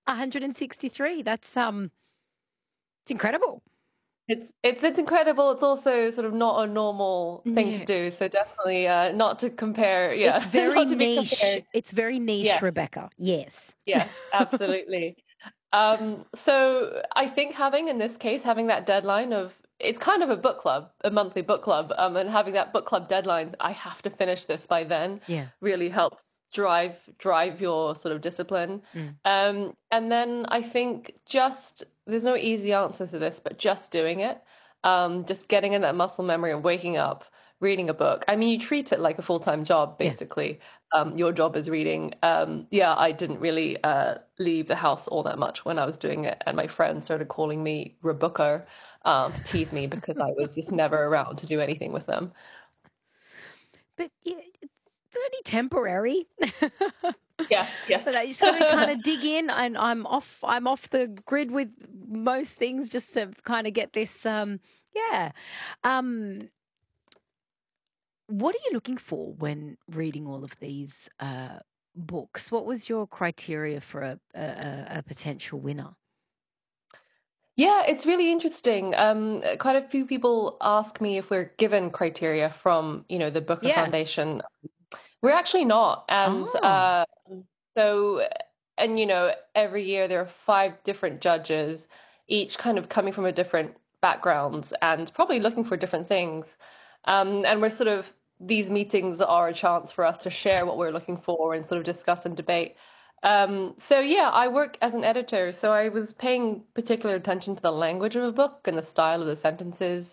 163. That's it's incredible. It's incredible. It's also sort of not a normal thing to Yeah. do. So definitely not to compare. It's Yeah, very not to be niche. compared. It's very niche, Yeah, Rebecca. Yes. yes, absolutely. So I think in this case, having that deadline of it's kind of a book club, a monthly book club, and having that book club deadline, I have to finish this by then, Yeah. really helps drive your sort of discipline. Mm. And then I think just there's no easy answer to this, but just doing it, just getting in that muscle memory of waking up, reading a book. I mean, you treat it like a full-time job, Yeah. basically. Your job is reading. Yeah, I didn't really leave the house all that much when I was doing it, and my friends started calling me Rebooker to tease me because I was just never around to do anything with them. But yeah, it's only temporary. Yes, But yes. you just got to kind of dig in, and I'm off. I'm off the grid with most things just to kind of get this. Yeah. Um, what are you looking for when reading all of these books? What was your criteria for a potential winner? Yeah, it's really interesting. Quite a few people ask me if we're given criteria from, the Booker Yeah. Foundation. We're actually not. And Oh. so, and every year there are five different judges, each kind of coming from a different background and probably looking for different things. And we're sort of, these meetings are a chance for us to share what we're looking for and sort of discuss and debate. So yeah, I work as an editor, so I was paying particular attention to the language of a book and the style of the sentences.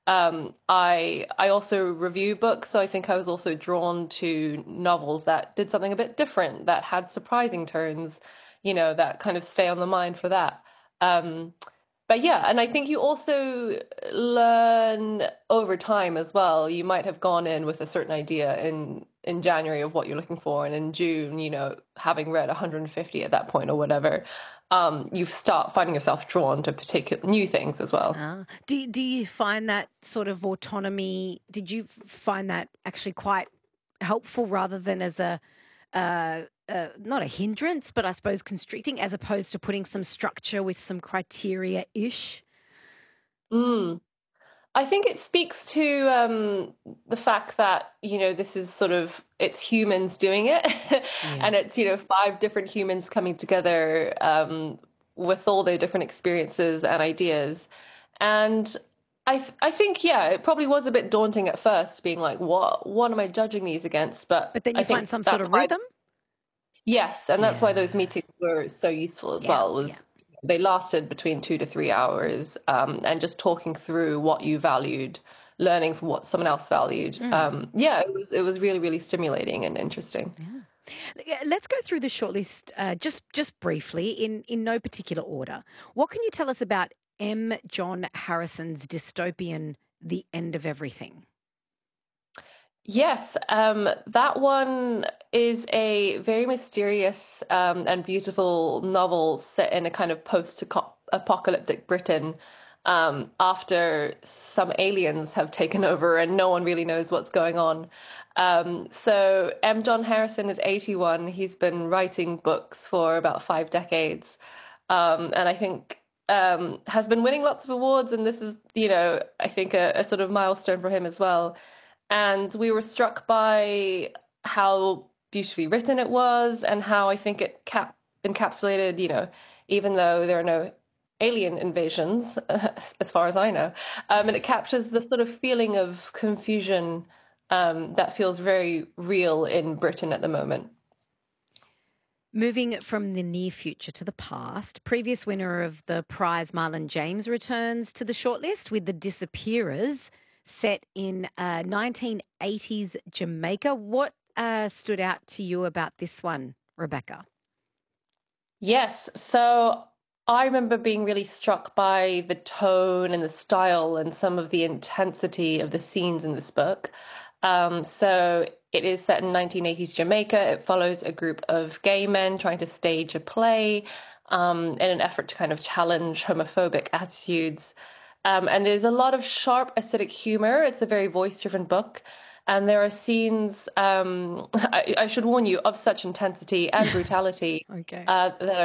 I also review books, so I think I was also drawn to novels that did something a bit different, that had surprising turns, that kind of stay on the mind for that. Um, but yeah, and I think you also learn over time as well. You might have gone in with a certain idea in January of what you're looking for, and in June, having read 150 at that point or whatever, you start finding yourself drawn to particular new things as well. Do you find that sort of autonomy? Did you find that actually quite helpful rather than as a not a hindrance, but I suppose constricting, as opposed to putting some structure with some criteria ish? Mm. I think it speaks to the fact that, this is sort of, it's humans doing it. Yeah. And it's, five different humans coming together with all their different experiences and ideas. And I think, yeah, it probably was a bit daunting at first, being like, what am I judging these against? But But then I you find think some sort that's of why, rhythm. yes, and that's why those Yeah. meetings were so useful as Yeah. well, Yeah. was they lasted between 2 to 3 hours, and just talking through what you valued, learning from what someone else valued. Mm. Yeah, it was really, really stimulating and interesting. Yeah. Let's go through the shortlist just briefly in no particular order. What can you tell us about M. John Harrison's dystopian The End of Everything? Yes, that one is a very mysterious and beautiful novel set in a kind of post-apocalyptic Britain, after some aliens have taken over and no one really knows what's going on. So M. John Harrison is 81. He's been writing books for about 5 decades, and I think has been winning lots of awards. And this is, I think a sort of milestone for him as well. And we were struck by how beautifully written it was and how I think it encapsulated, even though there are no alien invasions, as far as I know, and it captures the sort of feeling of confusion that feels very real in Britain at the moment. Moving from the near future to the past, previous winner of the prize Marlon James returns to the shortlist with The Disappearers, set in 1980s Jamaica. What stood out to you about this one, Rebecca? Yes, so I remember being really struck by the tone and the style and some of the intensity of the scenes in this book. So it is set in 1980s Jamaica. It follows a group of gay men trying to stage a play in an effort to kind of challenge homophobic attitudes. And there's a lot of sharp, acidic humor. It's a very voice-driven book. And there are scenes, I should warn you, of such intensity and brutality Okay. that